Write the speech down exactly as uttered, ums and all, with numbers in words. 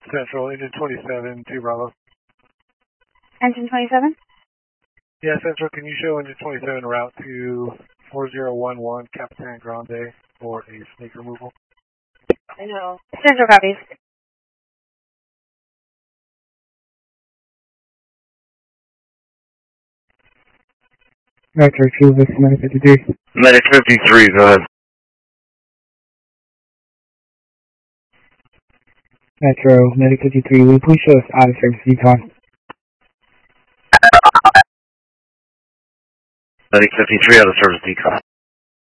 Central, engine twenty-seven, two Bravo. Engine twenty-seven? Yeah, Central, can you show engine twenty-seven route to four zero one one Capitan Grande for a snake removal? I know. Central copies. Metro two, this is Medic fifty-three. Medic fifty-three, go ahead. Metro, Medic fifty-three, will you please show us out of service decon? Medic fifty-three, out of service decon.